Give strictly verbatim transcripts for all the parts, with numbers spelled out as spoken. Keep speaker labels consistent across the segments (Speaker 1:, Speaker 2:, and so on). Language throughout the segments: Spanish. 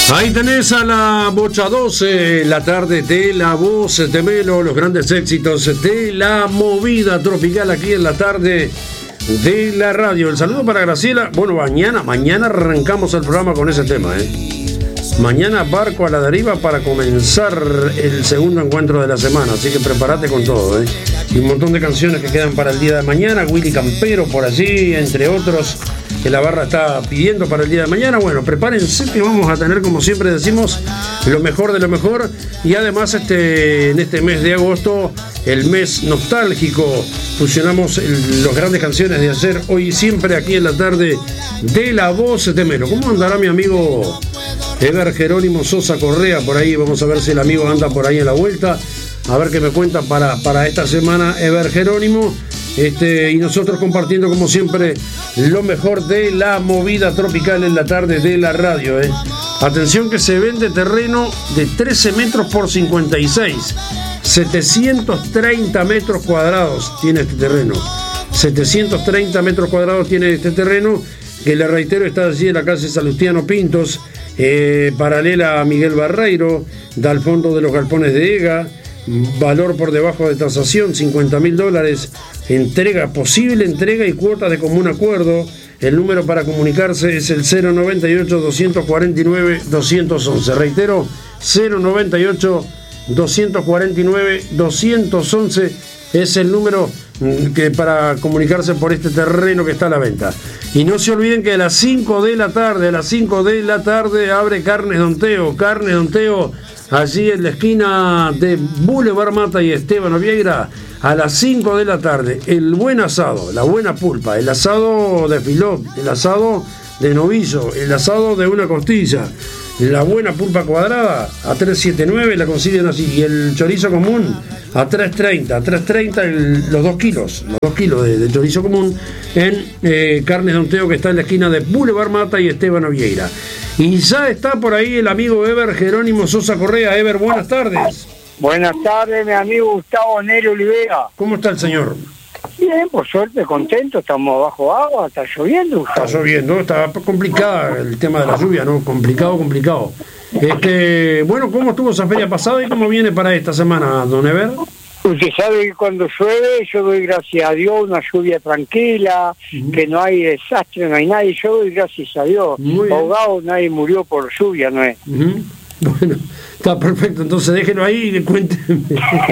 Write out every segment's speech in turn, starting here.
Speaker 1: Ahí tenés a la Bocha doce, la tarde de La Voz de Melo, los grandes éxitos de la movida tropical aquí en la tarde de la radio. El saludo para Graciela. Bueno, mañana, mañana arrancamos el programa con ese tema, ¿eh? Mañana barco a la deriva para comenzar el segundo encuentro de la semana, así que prepárate con todo, ¿eh? Y un montón de canciones que quedan para el día de mañana, Willy Campero por allí, entre otros, que la barra está pidiendo para el día de mañana. Bueno, prepárense que vamos a tener, como siempre decimos, lo mejor de lo mejor. Y además este, en este mes de agosto, el mes nostálgico, fusionamos el, los grandes canciones de ayer, hoy y siempre aquí en la tarde de La Voz de Melo. ¿Cómo andará mi amigo Ever Jerónimo Sosa Correa por ahí? Vamos a ver si el amigo anda por ahí en la vuelta, a ver qué me cuenta para, para esta semana Ever Jerónimo. Este, y nosotros compartiendo como siempre lo mejor de la movida tropical en la tarde de la radio, ¿eh? Atención que se vende terreno de trece metros por cincuenta y seis, setecientos treinta metros cuadrados tiene este terreno, setecientos treinta metros cuadrados tiene este terreno, que le reitero está allí en la calle Salustiano Pintos, eh, paralela a Miguel Barreiro, da al fondo de los galpones de Ega. Valor por debajo de tasación, cincuenta mil dólares. Entrega, posible entrega y cuotas de común acuerdo. El número para comunicarse es el cero noventa y ocho, doscientos cuarenta y nueve, doscientos once. Reitero, cero noventa y ocho, doscientos cuarenta y nueve, doscientos once es el número que para comunicarse por este terreno que está a la venta. Y no se olviden que a las cinco de la tarde, a las cinco de la tarde abre Carnes Don Teo. Carnes Don Teo, allí en la esquina de Boulevard Mata y Esteban Oviegra, a las cinco de la tarde. El buen asado, la buena pulpa, el asado de filón, el asado de novillo, el asado de una costilla, la buena pulpa cuadrada a tres setenta y nueve, la consiguen así, y el chorizo común a tres treinta, a tres treinta el, los dos kilos, los dos kilos de, de chorizo común en eh, Carnes Don Teo, que está en la esquina de Boulevard Mata y Esteban Oviegra. Y ya está por ahí el amigo Ever Jerónimo Sosa Correa. Ever, buenas tardes.
Speaker 2: Buenas tardes, mi amigo Gustavo Neri Olivera.
Speaker 1: ¿Cómo está el señor?
Speaker 2: Bien, por suerte, contento, estamos bajo agua, está lloviendo, Gustavo.
Speaker 1: Está lloviendo, está complicada el tema de la lluvia, ¿no? Complicado, complicado. Este, bueno, ¿cómo estuvo esa feria pasada y cómo viene para esta semana, don Ever?
Speaker 2: Usted sabe que cuando llueve, yo doy gracias a Dios, una lluvia tranquila, uh-huh. que no hay desastre, no hay nadie, yo doy gracias a Dios. Ahogado, nadie murió por lluvia, ¿no es?
Speaker 1: Uh-huh. Bueno, está perfecto, entonces déjenlo ahí y cuéntenme.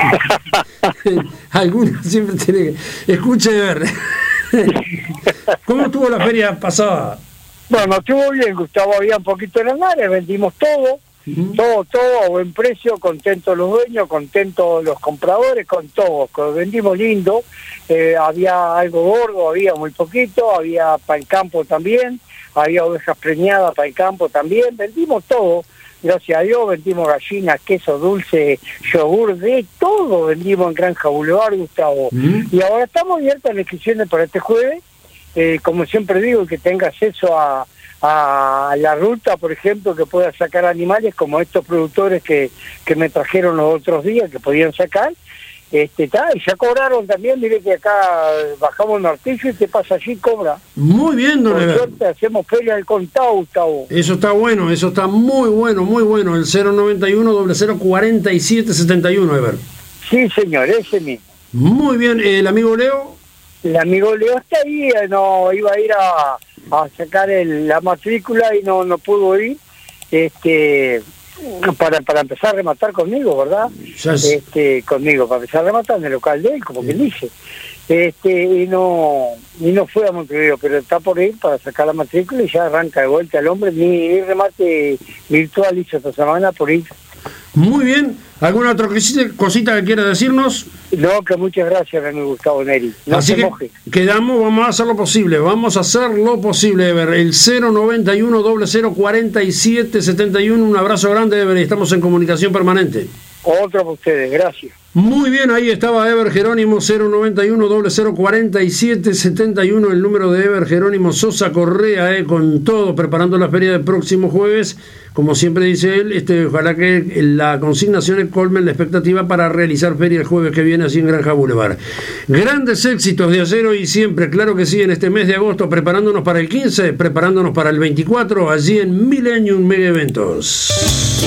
Speaker 1: Alguna siempre tiene que... Escuche, ver. ¿Cómo estuvo la feria pasada?
Speaker 2: Bueno, estuvo bien, Gustavo, había un poquito de andar, vendimos todo, uh-huh. todo, todo a buen precio, contentos los dueños, contentos los compradores, con todo, vendimos lindo, eh, había algo gordo, había muy poquito, había para el campo también, había ovejas preñadas para el campo también, vendimos todo. Gracias a Dios, vendimos gallinas, queso dulce, yogur, de todo vendimos en Granja Boulevard, Gustavo. Mm. Y ahora estamos abiertos a las inscripciones para este jueves. Eh, como siempre digo, que tenga acceso a, a la ruta, por ejemplo, que pueda sacar animales, como estos productores que, que me trajeron los otros días, que podían sacar. Este, ta, y ya cobraron también, mire que acá bajamos el martillo y te pasa allí cobra.
Speaker 1: Muy bien, don Ever.
Speaker 2: Por suerte hacemos feria del contado, Gustavo.
Speaker 1: Eso está bueno, eso está muy bueno, muy bueno. El cero noventa y uno, cero cero cuarenta y siete setenta y uno, Ever.
Speaker 2: Sí, señor, ese mismo.
Speaker 1: Muy bien, ¿el amigo Leo?
Speaker 2: El amigo Leo está ahí, no iba a ir a, a sacar el, la matrícula y no, no pudo ir. Este... Para, para empezar a rematar conmigo, ¿verdad? Yes. Este, conmigo, para empezar a rematar en el local de él, como que dice. Este, y no y no fue a Montevideo, pero está por ir para sacar la matrícula y ya arranca de vuelta el hombre. Mi, mi remate virtual hizo esta semana por ir.
Speaker 1: Muy bien. ¿Alguna otra cosita que quiera decirnos?
Speaker 2: No, que muchas gracias, mi amigo Gustavo Neri. No
Speaker 1: Así
Speaker 2: se
Speaker 1: que
Speaker 2: moje.
Speaker 1: Quedamos, vamos a hacer lo posible, vamos a hacer lo posible, Ever. El cero noventa y uno, cero cero cuarenta y siete setenta y uno, un abrazo grande, Ever, y estamos en comunicación permanente.
Speaker 2: Otro para ustedes, gracias.
Speaker 1: Muy bien, ahí estaba Ever Jerónimo, cero noventa y uno, cero cero cuarenta y siete setenta y uno, el número de Ever Jerónimo Sosa Correa, eh, con todo, preparando la feria del próximo jueves. Como siempre dice él, este, ojalá que la consignación colme la expectativa para realizar feria el jueves que viene así en Granja Boulevard. Grandes éxitos de Acero y siempre, claro que sí, en este mes de agosto, preparándonos para el quince, preparándonos para el veinticuatro, allí en Millennium Mega Eventos.